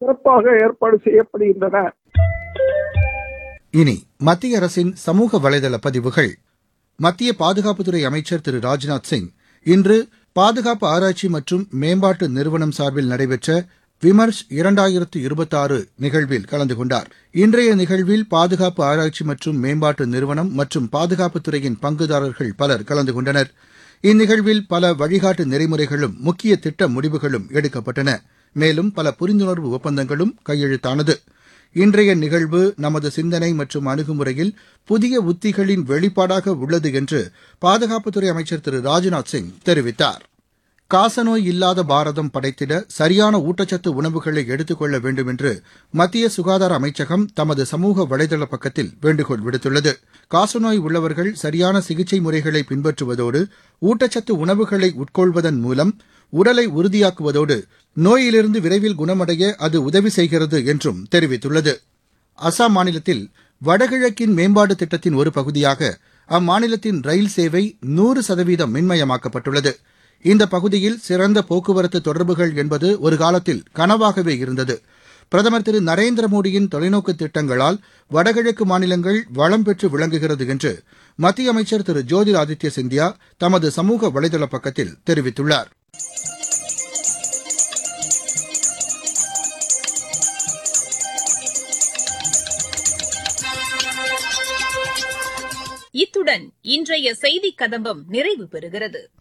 சிறப்பாக ஏற்பாடு செய்யப்படுகின்றன. இனி மத்திய அரசின் சமூக வலைதள பதிவுகள். மத்திய பாதுகாப்புத்துறை அமைச்சர் திரு ராஜ்நாத் சிங் இன்று பாதுகாப்பு ஆராய்ச்சி மற்றும் மேம்பாட்டு நிறுவனம் சார்பில் நடைபெற்ற விமர்ஷ் 2026 நிகழ்வில் கலந்து கொண்டார். இன்றைய நிகழ்வில் பாதுகாப்பு ஆராய்ச்சி மற்றும் மேம்பாட்டு நிறுவனம் மற்றும் பாதுகாப்புத்துறையின் பங்குதாரர்கள் பலர் கலந்து கொண்டனர். இந்நிகழ்வில் பல வழிகாட்டு நெறிமுறைகளும் முக்கிய திட்ட முடிவுகளும் எடுக்கப்பட்டன. மேலும் பல புரிந்துணர்வு ஒப்பந்தங்களும் கையெழுத்தானது. இன்றைய நிகழ்வு நமது சிந்தனை மற்றும் அணுகுமுறையில் புதிய உத்திகளின் வெளிப்பாடாக உள்ளது என்று பாதுகாப்புத்துறை அமைச்சர் திரு ராஜ்நாத் சிங் தெரிவித்தார். காசநோய் இல்லாத பாரதம் படைத்திட சரியான ஊட்டச்சத்து உணவுகளை எடுத்துக் கொள்ள வேண்டும் என்று மத்திய சுகாதார அமைச்சகம் தமது சமூக வலைதள பக்கத்தில் வேண்டுகோள் விடுத்துள்ளது. காசநோய் உள்ளவர்கள் சரியான சிகிச்சை முறைகளை பின்பற்றுவதோடு ஊட்டச்சத்து உணவுகளை உட்கொள்வதன் மூலம் உடலை உறுதியாக்குவதோடு நோயிலிருந்து விரைவில் குணமடைய அது உதவி செய்கிறது என்றும் தெரிவித்துள்ளது. அசாம் மாநிலத்தில் வடகிழக்கின் மேம்பாடு திட்டத்தின் ஒரு பகுதியாக அம்மாநிலத்தின் ரயில் சேவை 100% மின்மயமாக்கப்பட்டுள்ளது. இந்த பகுதியில் சிறந்த போக்குவரத்து தொடர்புகள் என்பது ஒரு காலத்தில் கனவாகவே இருந்தது. பிரதமர் திரு நரேந்திர மோடியின் தொலைநோக்கு திட்டங்களால் வடகிழக்கு மாநிலங்கள் வளம் பெற்று விளங்குகிறது என்று மத்திய அமைச்சர் திரு ஜோதிர் ஆதித்ய சிந்தியா தமது சமூக வலைதள பக்கத்தில் தெரிவித்துள்ளார். இத்துடன் இன்றைய செய்திக் கதம்பம் நிறைவு பெறுகிறது.